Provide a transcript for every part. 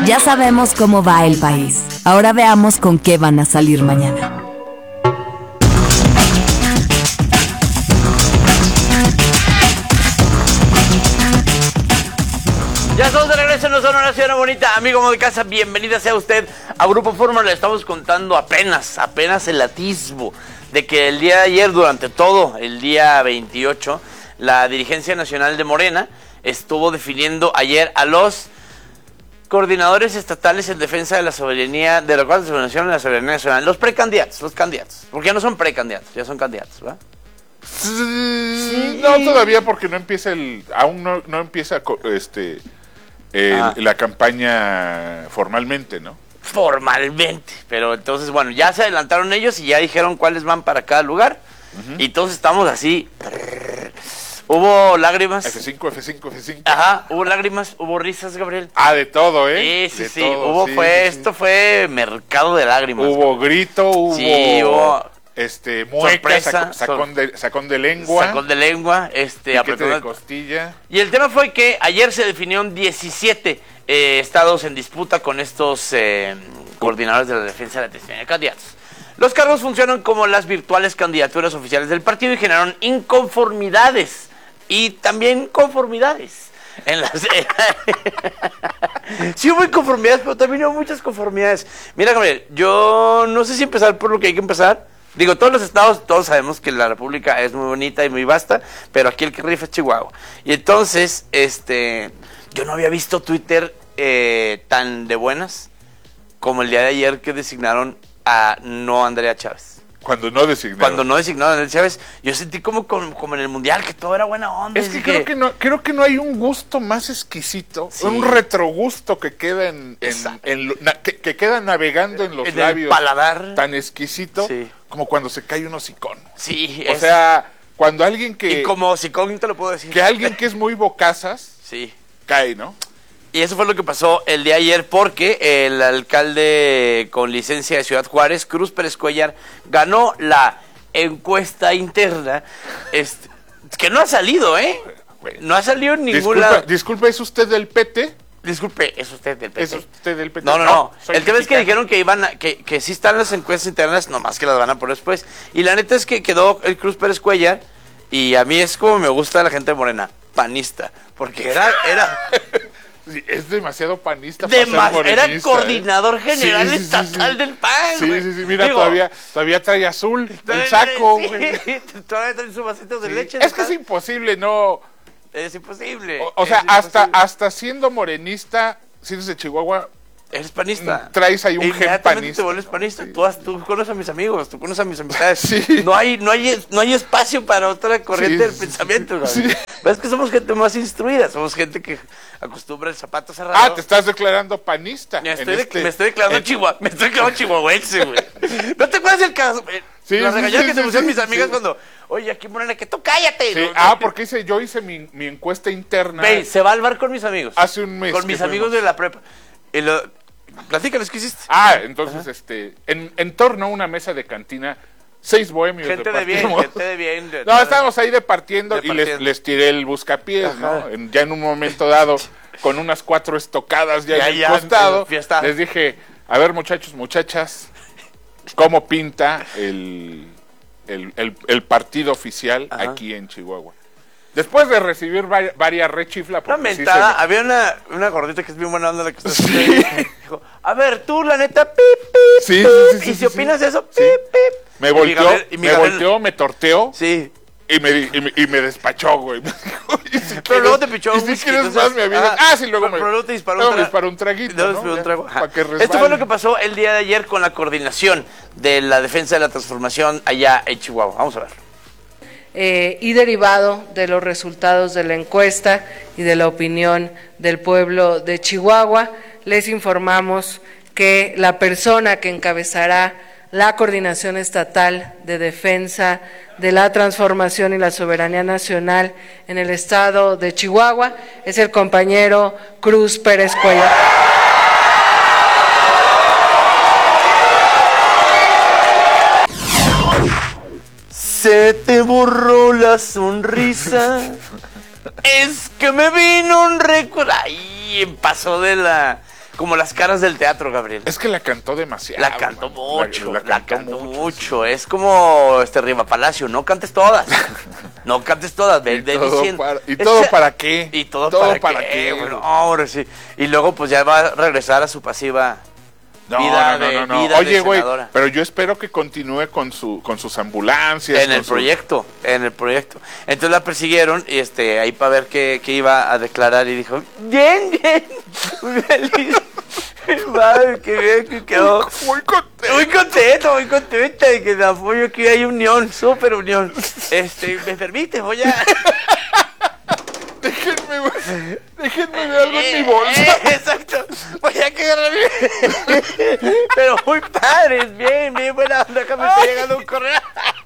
Ya sabemos cómo va el país. Ahora veamos con qué van a salir mañana. Ya estamos de regreso en No Son una Ciudad Bonita. Amigo de casa, bienvenida sea usted a Grupo Fórmula. Le estamos contando apenas el atisbo de que el día de ayer, durante todo el día 28, la dirigencia nacional de Morena estuvo definiendo ayer a los coordinadores estatales en defensa de la soberanía, de la Constitución de la soberanía nacional, los precandidatos, los candidatos, porque ya no son precandidatos, ya son candidatos, ¿verdad? Sí. No, todavía porque no empieza aún no empieza la campaña formalmente, ¿no? Formalmente, pero entonces, bueno, ya se adelantaron ellos y ya dijeron cuáles van para cada lugar, y todos estamos así. Hubo lágrimas. F5. Ajá, hubo lágrimas, hubo risas, Gabriel. Ah, de todo, ¿eh? Sí. Esto fue mercado de lágrimas. Hubo grito, hubo mueca, sorpresa, sacón de lengua. Sacón de lengua, piquete de costilla. Y el tema fue que ayer se definieron 17 estados en disputa con estos coordinadores de la defensa de la testimonial de candidatos. Los cargos funcionan como las virtuales candidaturas oficiales del partido y generaron inconformidades y también conformidades. Sí hubo inconformidades, pero también hubo muchas conformidades. Mira, Gabriel, yo no sé si empezar por lo que hay que empezar. Digo, todos los estados, todos sabemos que la república es muy bonita y muy vasta, pero aquí el que rifa es Chihuahua. Y entonces, yo no había visto Twitter tan de buenas como el día de ayer que designaron a no Andrea Chávez. Cuando no designaron a Andrea Chávez, yo sentí como en el mundial que todo era buena onda. Es que creo que no hay un gusto más exquisito, sí, un retrogusto que queda que queda navegando en los labios, el paladar, tan exquisito, sí, como cuando se cae un hocicón. Sí, o sea, cuando alguien que... Y como hocicón te lo puedo decir. Que alguien que es muy bocazas, sí, cae, ¿no? Y eso fue lo que pasó el día de ayer, porque el alcalde con licencia de Ciudad Juárez, Cruz Pérez Cuellar, ganó la encuesta interna, que no ha salido, no ha salido en ningún lado. Disculpe, ¿es usted del PT? Disculpe, ¿es usted del PT? ¿Es usted del PT? No. El tema es que dijeron que que sí están las encuestas internas, nomás que las van a poner después. Y la neta es que quedó el Cruz Pérez Cuellar, y a mí es como me gusta la gente de Morena, panista, porque era sí, es demasiado panista. Era coordinador general estatal del PAN. Sí, mira, todavía trae azul el saco, güey. Todavía trae sus vasitos de leche. Es que es imposible, ¿no? Es imposible. O sea, hasta siendo morenista, si eres de Chihuahua, eres panista. Traes ahí un gen panista. Te vuelves panista. Sí. Tú conoces a mis amigos, tú conoces a mis amistades. Sí. No hay espacio para otra corriente del pensamiento, ¿no? Sí. Es que somos gente más instruida, somos gente que acostumbra el zapato cerrado. Ah, te estás declarando panista. Me estoy declarando chihuahuense, güey. ¿No te acuerdas del caso? La regañada que te pusieron mis amigas cuando, oye, aquí Morena, que tú cállate. Sí. Porque yo hice mi encuesta interna. Ve, se va al bar con mis amigos. Hace un mes. Con mis amigos de la prepa. Platícales qué hiciste. Entonces, en torno a una mesa de cantina, 6 bohemios. Gente de bien. No, estábamos ahí departiendo y les tiré el buscapiés, ¿no? Ya en un momento dado, con unas 4 estocadas ya en el costado, les dije, a ver, muchachos, muchachas, ¿cómo pinta el partido oficial aquí en Chihuahua? Después de recibir varias rechiflas. Una mentada, había una gordita que es bien buena onda la que está dijo, a ver, tú la neta, sí, y si opinas de eso, me volteó, me torteó. Sí. Y me despachó, güey. Pero luego te pichó un whisky. Si quieres más, me avisas. Luego luego te disparó un traguito, ¿no? Para que resbale. Esto fue lo que pasó el día de ayer con la coordinación de la defensa de la transformación allá en Chihuahua. Vamos a ver. Y derivado de los resultados de la encuesta y de la opinión del pueblo de Chihuahua, les informamos que la persona que encabezará la Coordinación Estatal de Defensa de la Transformación y la Soberanía Nacional en el estado de Chihuahua es el compañero Cruz Pérez Cuellar. Se te borró la sonrisa. Es que me vino un recuerdo. Ay, pasó de la como las caras del teatro, Gabriel. Es que la cantó demasiado. La cantó mucho, la cantó mucho. Sí. Es como Riva Palacio, no cantes todas. No cantes todas, ve diciendo. ¿Y todo para qué? ¿Y todo para qué? Bueno, ahora sí. Y luego pues ya va a regresar a su pasiva vida. Oye, güey, pero yo espero que continúe con sus ambulancias. En el proyecto. Entonces la persiguieron y ahí para ver qué iba a declarar y dijo, bien, muy feliz. Madre, qué bien que quedó. Muy contenta de que de apoyo aquí hay unión, súper unión. ¿Me permite? Voy a... Déjenme ver algo en mi bolsa. Exacto. Voy a quedar bien. Pero muy padre, bien buena onda. Que me está llegando un correo.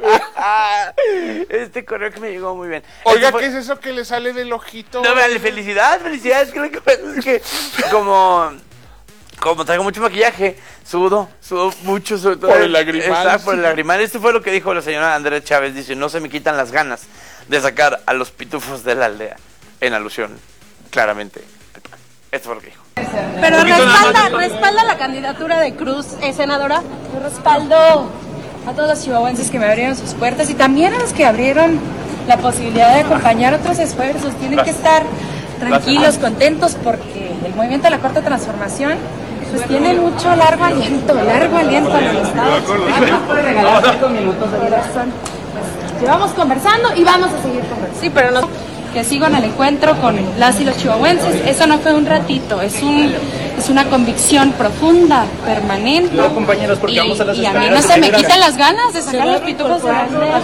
Este correo que me llegó muy bien. Oiga, ¿qué es eso que le sale del ojito? No, felicidades. Creo que es que como traigo mucho maquillaje, sudo mucho, sobre todo. Por el lagrimal. Exacto, por el lagrimal. Esto fue lo que dijo la señora Andrea Chávez. Dice, no se me quitan las ganas de sacar a los pitufos de la aldea. En alusión, claramente. Esto fue lo que dijo. Pero respalda la candidatura de Cruz, senadora. Yo respaldo a todos los chihuahuenses que me abrieron sus puertas y también a los que abrieron la posibilidad de acompañar otros esfuerzos. Tienen que estar tranquilos, contentos, porque el movimiento de la Cuarta Transformación pues tiene mucho largo aliento en el Estado. Puede regalar 5 minutos de corazón. Pues llevamos conversando y vamos a seguir conversando. Sí, pero no... que sigo en el encuentro con las y los chihuahuenses. Eso no fue un ratito, es una convicción profunda, permanente. No, compañeros, porque vamos a las escaleras. Y a mí no se me quitan las ganas de sacar los pitufos de la aldea.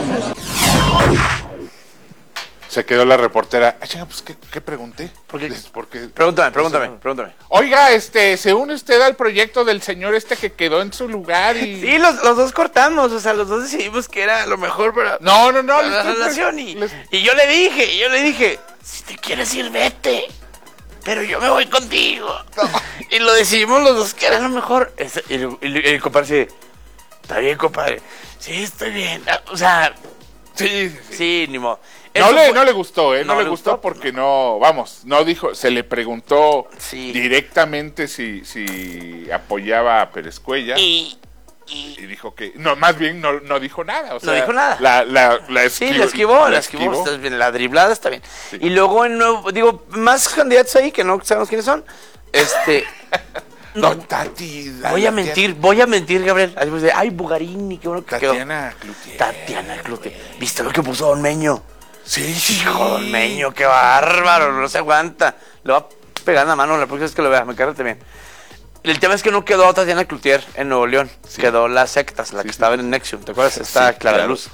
Se quedó la reportera. Pues, ¿qué pregunté? Porque pregúntame. Oiga, ¿se une usted al proyecto del señor que quedó en su lugar? Sí, los dos cortamos, o sea, los dos decidimos que era lo mejor para la relación. Y yo le dije, si te quieres ir, vete, pero yo me voy contigo. No. Y lo decidimos los dos que era lo mejor. Y el compadre dice, está bien, compadre. Sí, estoy bien. O sea, sí, ni modo. No le gustó, no le gustó porque no dijo, se le preguntó directamente si apoyaba a Pérez Cuellar y dijo que, no, más bien no dijo nada, o sea, no dijo nada. La esquivó, está bien, la driblada está bien. Sí. Y luego más candidatos ahí que no sabemos quiénes son, No, Tati. Voy a mentir, Gabriel. Ay, Bugarini, qué bueno que Tatiana Cloutier. ¿Viste lo que puso Don Meño? Sí. Hijo, Don Meño, qué bárbaro, no se aguanta. Le va a pegar en la mano la próxima vez que lo vea, me cárgate bien. El tema es que no quedó Tatiana Cloutier en Nuevo León, quedó las sectas, que estaba en Nexium, ¿te acuerdas? Está Clara Luz.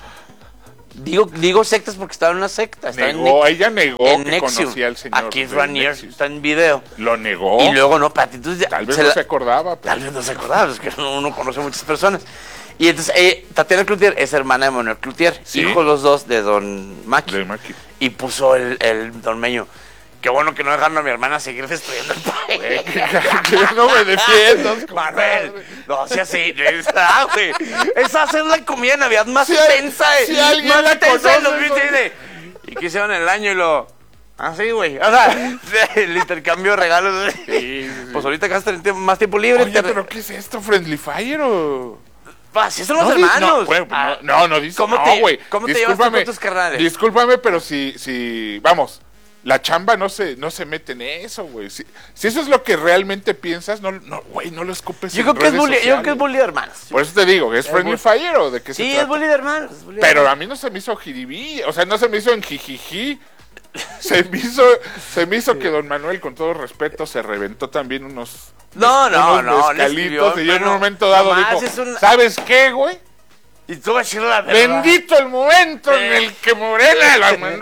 Digo sectas porque estaba en una secta. Ella negó que Nexium. Conocía al señor. Aquí Ranier está en video. Lo negó. Y luego no, Pati. Entonces, tal vez no se acordaba. Tal vez no se acordaba, es que uno conoce a muchas personas. Y entonces, Tatiana Cloutier es hermana de Manuel Cloutier, hijos los dos de Don Maki. Y puso el Don Meño. Qué bueno que no dejaron a mi hermana seguir destruyendo el país. No me defiendas, Manuel. No, si así. Güey. Esa es la comida de Navidad más tensa. Si alguien más la tensa de los bichos. ¿Y qué hicieron en el año? Y lo... sí, güey. O sea, el intercambio de regalos. Sí. Pues ahorita acá tenés más tiempo libre. Oye, pero ¿qué es esto? ¿Friendly Fire o...? Si son los hermanos. No dice. Güey. ¿Cómo te llevas con tus carnales? Discúlpame, pero si vamos... La chamba no se mete en eso, güey. Si eso es lo que realmente piensas, no lo escupes. Yo creo que es bully de hermanos. Por eso te digo, ¿es Friendly Fire o de qué se trata? Sí, es bully de hermanos. Pero a mí no se me hizo jiribí, o sea, no se me hizo en jijiji. Se me hizo que don Manuel, con todo respeto, se reventó también unos escalitos y yo en un momento dado dijo, ¿sabes qué, güey? Y tú vas a decir la verdad. Bendito el momento en el que Morena la mandó.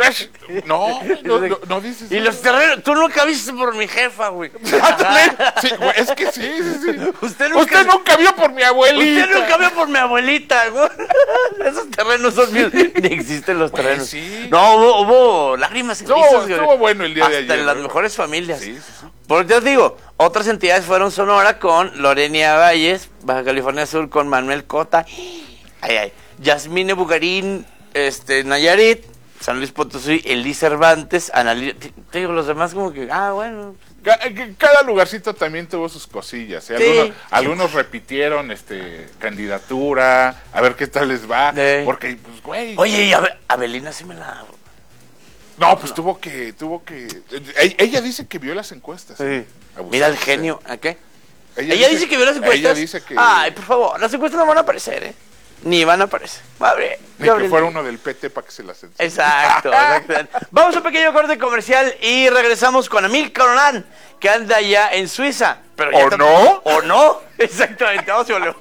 No dices. Y los terrenos, tú nunca viste por mi jefa, güey. Sí, güey, es que sí. Usted nunca vio por mi abuelita. Usted nunca vio por mi abuelita, güey. Esos terrenos son míos. Ni existen los terrenos. Sí. No, hubo lágrimas en risas, estuvo bueno el día de ayer. Hasta en las mejores familias. Sí. Porque yo digo, otras entidades fueron Sonora con Lorena Valles, Baja California Sur con Manuel Cota. Yasmine Bugarín, Nayarit, San Luis Potosí, Elí Cervantes, Analí. Te digo, los demás como que, bueno. Cada lugarcito también tuvo sus cosillas. Sí. Algunos repitieron candidatura, a ver qué tal les va. Sí. Porque, pues, güey. Oye, y Abelina sí me la... No, pues tuvo que... Ella dice que vio las encuestas. Sí. Mira el genio, ¿a qué? Ella dice que vio las encuestas. Ella dice que... Ay, por favor, las encuestas no van a aparecer, ¿eh? Ni van a aparecer. Ni que fuera uno del PT para que se las enseñe. Exacto. Vamos a un pequeño corte comercial y regresamos con Amílcar Coronán, que anda ya en Suiza. Pero ya ¿O no? ¿O no? Exactamente, vamos y volvemos.